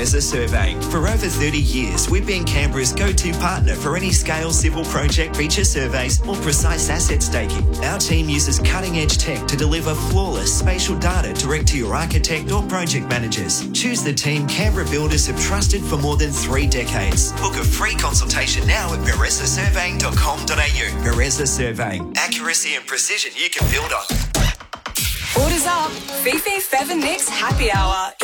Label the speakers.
Speaker 1: Veresa Surveying. For over 30 years, we've been Canberra's go-to partner for any scale civil project feature surveys or precise asset staking. Our team uses cutting-edge tech to deliver flawless spatial data direct to your architect or project managers. Choose the team Canberra builders have trusted for more than 3 decades. Book a free consultation now at veresasurveying.com.au. Veresa Surveying. Accuracy and precision you can build on.
Speaker 2: Orders up. Fifi, Fev and Nick's Happy Hour.